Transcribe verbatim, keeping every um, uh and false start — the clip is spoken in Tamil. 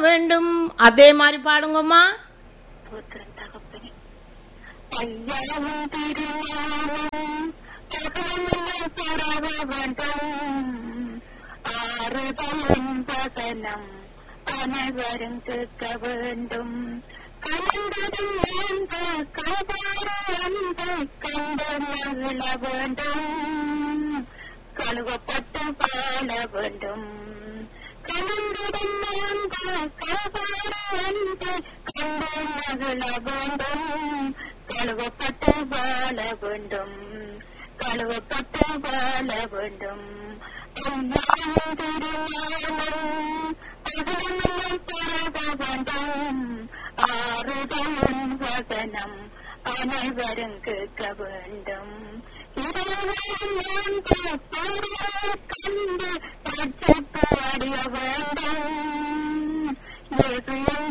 வேண்டும். அதே மாதிரி பாடுங்கம்மா. ஸ்தோத்திரம் தகப்பனே. ஐயாவும் திருநாளும் தகவலும் பரவ வேண்டும். ஆறுதலும் வசனம் அனைவரும் கேட்க வேண்டும். கலந்ததும் வாழ்ந்து கல்வாறு அன்பு கண்டு மகிழ வேண்டும். கழுவப்பட்டு வாழ வேண்டும். கலந்ததும் வாழ்ந்து கல்வாறு அன்பு கண்டு மகிழ வேண்டும். கழுவப்பட்டு வாழ வேண்டும். கழுவப்பட்டு வாழ வேண்டும். ஐயாவும் திருநாளும் பகலும் பரவ வேண்டும். ஆறுதலும் வசனம் அனைவரும் கேட்க வேண்டும். இரவு கண்டு அடிய வேண்டும்.